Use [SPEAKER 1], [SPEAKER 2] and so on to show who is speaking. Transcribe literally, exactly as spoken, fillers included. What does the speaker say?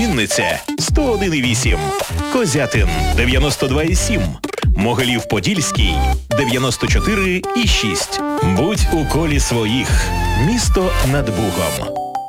[SPEAKER 1] Вінниця сто один і вісім, Козятин дев'яносто два і сім, Могилів-Подільський дев'яносто чотири і шість. Будь у колі своїх. Місто над Бугом.